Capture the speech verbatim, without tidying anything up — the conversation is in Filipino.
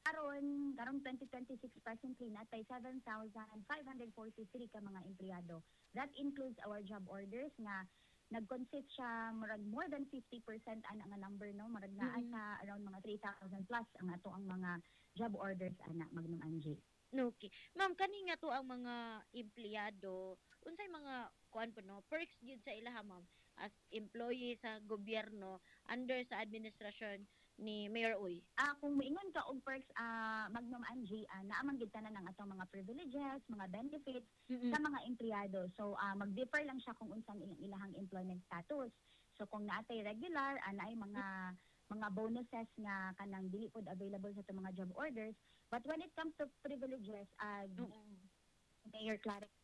Karon, karong twenty twenty-six presently natay seven thousand five hundred forty-three ka mga empleyado. That includes our job orders nga nag-consist siya murag more than fifty percent ana nga number no, murag naa Mm. sa around mga three thousand plus ang ato ang mga job orders ana Magnum Angie. Okay. Ma'am, kani nga to ang mga empleyado, unsay mga kuan po no, perks gyud sa ilaha ma'am as employee sa gobyerno under sa administrasyon ni Mayor Uy. Ah, kung moingon ka og perks ah Magnum Angie, ah, naaman gid tanan ang atong mga privileges, mga benefits Mm. sa mga empleyado. So ah mag-differ lang siya kung unsang ilang ilahang employment status. So kung naatay regular, ah, naay mga mga bonuses nga kanang dili pod available sa atong mga job orders. But when it comes to privileges, ah Oo. Mayor Clara